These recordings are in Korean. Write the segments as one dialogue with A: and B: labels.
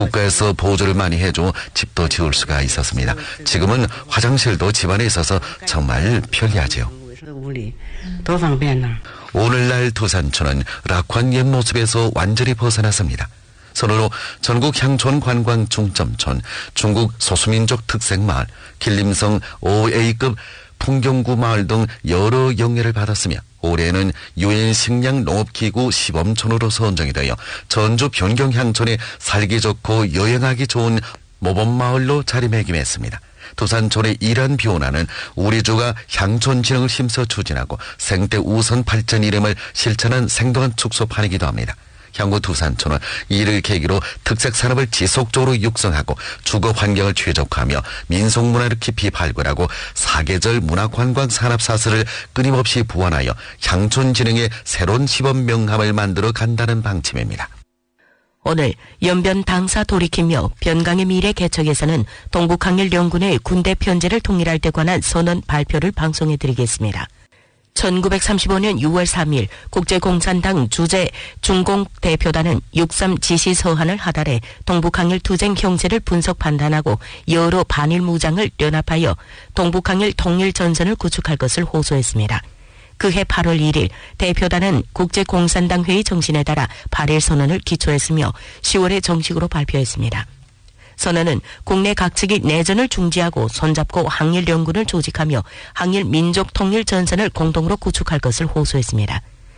A: 국가에서 보조를 많이 해줘 집도 지을 수가 있었습니다. 지금은 화장실도 집안에 있어서 정말 편리하지요. 오늘날 두산촌은 락환 옛 모습에서 완전히 벗어났습니다. 선으로 전국 향촌 관광 중점촌, 중국 소수민족 특색마을, 길림성 OA급 풍경구 마을 등 여러 영예를 받았으며 올해는 유엔 식량 농업기구 시범촌으로 선정이 되어 전주 변경향촌에 살기 좋고 여행하기 좋은 모범마을로 자리매김했습니다. 두산촌의 이란 비오나는 우리주가 향촌 진흥을 힘써 추진하고 생태 우선 발전 이름을 실천한 생동한 축소판이기도 합니다. 향후 두산촌은 이를 계기로 특색 산업을 지속적으로 육성하고 주거 환경을 최적화하며 민속문화를 깊이 발굴하고 사계절 문화관광 산업 사슬을 끊임없이 보완하여 향촌 진흥의 새로운 시범 명함을 만들어 간다는 방침입니다.
B: 오늘 연변 당사 돌이키며 변강의 미래 개척에서는 동북항일연군의 군대 편제를 통일할 때 관한 선언 발표를 방송해드리겠습니다. 1935년 6월 3일 국제공산당 주재 중공대표단은 6.3 지시서한을 하달해 동북항일 투쟁 형세를 분석 판단하고 여러 반일 무장을 연합하여 동북항일 통일전선을 구축할 것을 호소했습니다. 그해 8월 1일 대표단은 국제공산당 회의 정신에 따라 8일 선언을 기초했으며 10월에 정식으로 발표했습니다. 선언은 국내 각측이 내전을 중지하고 손잡고 항일연군을 조직하며 항일 민족통일전선을 공동으로 구축할 것을 호소했습니다.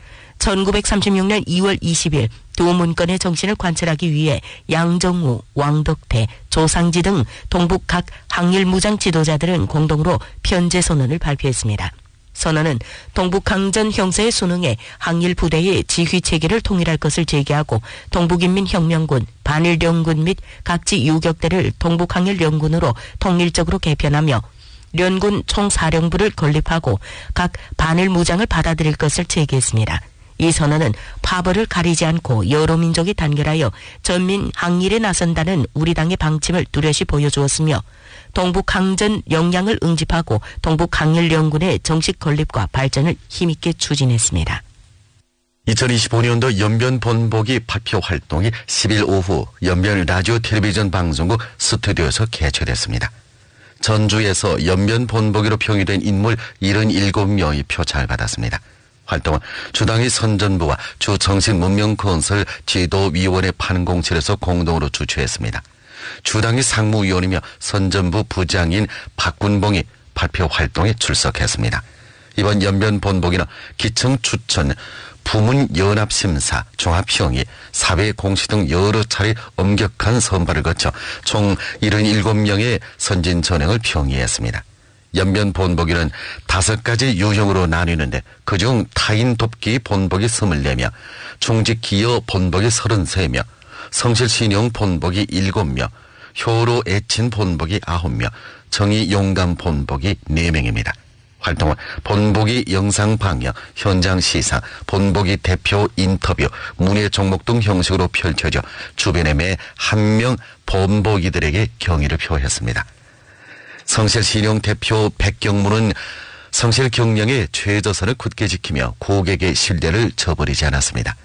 B: 1936년 2월 20일 두 문건의 정신을 관철하기 위해 양정우, 왕덕태, 조상지 등 동북 각 항일무장 지도자들은 공동으로 편제 선언을 발표했습니다. 선언은 동북항전 형세에 순응해 항일 부대의 지휘 체계를 통일할 것을 제기하고 동북인민혁명군, 반일연군 및 각지 유격대를 동북항일연군으로 통일적으로 개편하며 연군 총사령부를 건립하고 각 반일 무장을 받아들일 것을 제기했습니다. 이 선언은 파벌을 가리지 않고 여러 민족이 단결하여 전민 항일에 나선다는 우리 당의 방침을 뚜렷이 보여주었으며 동북항전 역량을 응집하고 동북항일연군의 정식 건립과 발전을 힘있게 추진했습니다.
A: 2025년도 연변 본보기 발표 활동이 10일 오후 연변 라디오 텔레비전 방송국 스튜디오에서 개최됐습니다. 전주에서 연변 본보기로 평이 된 인물 77명이 표창을 받았습니다. 활동은 주당의 선전부와 주정신문명건설 지도위원회 판공실에서 공동으로 주최했습니다. 주당의 상무위원이며 선전부 부장인 박군봉이 발표 활동에 출석했습니다. 이번 연변 본보기는 기청 추천, 부문연합심사, 종합평의, 사회공시 등 여러 차례 엄격한 선발을 거쳐 총 77명의 선진 전형을 평의했습니다. 연변 본보기는 5가지 유형으로 나뉘는데 그중 타인 돕기 본보기 24명, 충직 기여 본보기 33명, 성실신용 본보기 7명, 효로 애친 본보기 9명, 정의 용감 본보기 4명입니다. 활동은 본보기 영상 방영, 현장 시상, 본보기 대표 인터뷰, 문예 종목 등 형식으로 펼쳐져 주변에 매 한 명 본보기들에게 경의를 표했습니다. 성실신용 대표 백경무는 성실 경영의 최저선을 굳게 지키며 고객의 신뢰를 저버리지 않았습니다.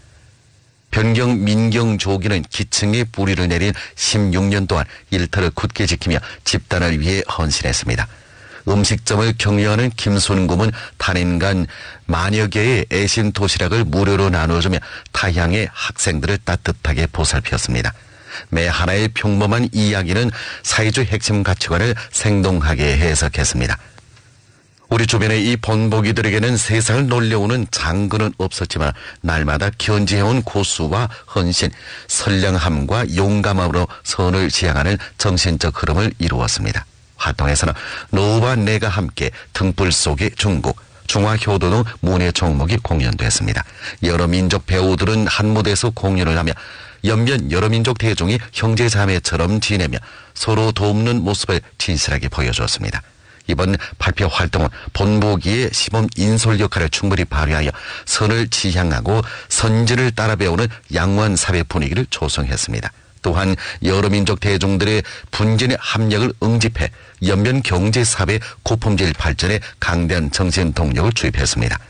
A: 변경 민경 조기는 기층에 뿌리를 내린 16년 동안 일터를 굳게 지키며 집단을 위해 헌신했습니다. 음식점을 경영하는 김순금은 단인간 만여 개의 애신 도시락을 무료로 나눠주며 타향의 학생들을 따뜻하게 보살폈습니다. 매 하나의 평범한 이야기는 사회주의 핵심 가치관을 생동하게 해석했습니다. 우리 주변의 이 본보기들에게는 세상을 놀려오는 장근은 없었지만 날마다 견지해온 고수와 헌신, 선량함과 용감함으로 선을 지향하는 정신적 흐름을 이루었습니다. 활동에서는 너와 내가 함께, 등불 속의 중국, 중화효도 등 문예 종목이 공연됐습니다. 여러 민족 배우들은 한 무대에서 공연을 하며 연변 여러 민족 대중이 형제자매처럼 지내며 서로 돕는 모습을 진실하게 보여주었습니다. 이번 발표 활동은 본보기의 시범 인솔 역할을 충분히 발휘하여 선을 지향하고 선진을 따라 배우는 양호한 사회 분위기를 조성했습니다. 또한 여러 민족 대중들의 분진의 합력을 응집해 연변 경제사회 고품질 발전에 강대한 정신 동력을 주입했습니다.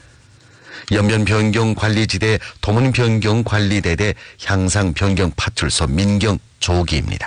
A: 연변변경관리지대, 도문변경관리대대, 향상변경파출소, 민경 조기입니다.